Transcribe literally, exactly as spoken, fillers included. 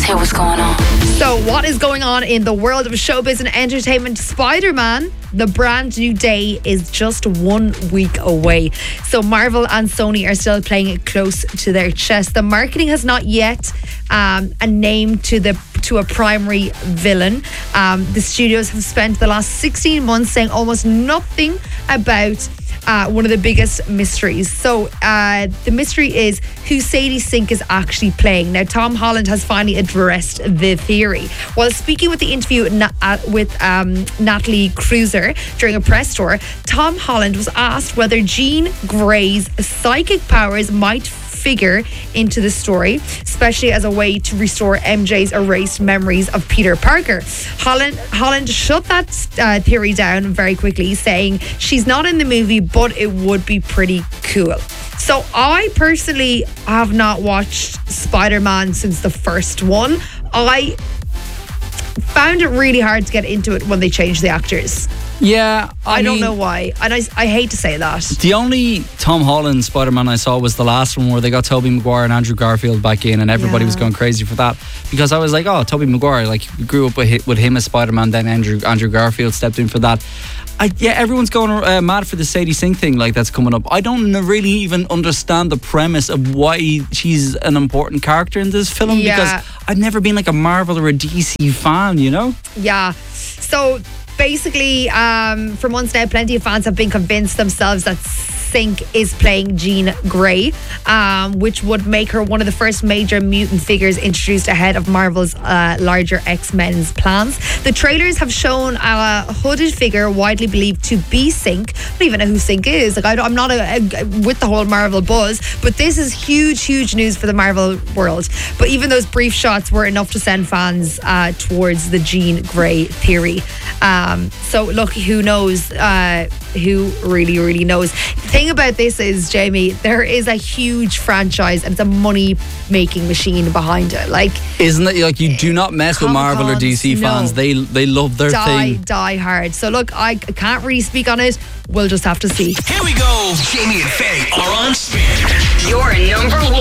hear what's going on. So, what is going on in the world of showbiz and entertainment? Spider-Man, the brand new day, is just one week away. So, Marvel and Sony are still playing it close to their chest. The marketing has not yet um, a name to the to a primary villain. Um, the studios have spent the last sixteen months saying almost nothing about Uh, one of the biggest mysteries. So uh, the mystery is who Sadie Sink is actually playing. Now, Tom Holland has finally addressed the theory. While speaking with the interview na- uh, with um, Natalie Cruiser during a press tour, Tom Holland was asked whether Jean Grey's psychic powers might figure into the story, especially as a way to restore M J's erased memories of Peter Parker. Holland Holland shut that uh, theory down very quickly, saying she's not in the movie, but it would be pretty cool. So I personally have not watched Spider-Man since the first one. I found it really hard to get into it when they changed the actors. Yeah, I, I don't mean, know why. And I, I hate to say that. The only Tom Holland Spider-Man I saw was the last one where they got Tobey Maguire and Andrew Garfield back in, and everybody Yeah. was going crazy for that because I was like, oh, Tobey Maguire, like we grew up with, hi- with him as Spider-Man, then Andrew Andrew Garfield stepped in for that. I, yeah, everyone's going uh, mad for the Sadie Sink thing, like that's coming up. I don't n- really even understand the premise of why she's an important character in this film Yeah. because I've never been like a Marvel or a D C fan, you know? Yeah. So basically, um, for months now, plenty of fans have been convinced themselves that Sink is playing Jean Grey, um, which would make her one of the first major mutant figures introduced ahead of Marvel's uh, larger X-Men's plans. The trailers have shown a hooded figure widely believed to be Sink. I don't even know who Sink is. Like I don't, I'm not a, a, with the whole Marvel buzz, but this is huge, huge news for the Marvel world. But even those brief shots were enough to send fans uh, towards the Jean Grey theory. Um, so look, who knows? Uh, who really, really knows? The thing about this is, Jamie, there is a huge franchise and it's a money-making machine behind it. Like, Isn't it like you do not mess with Marvel or D C Comic-Cons, fans? no. They they love their die, thing. die hard. So look, I can't really speak on it. We'll just have to see. Here we go. Jamie and Faye are on spin. Your number one.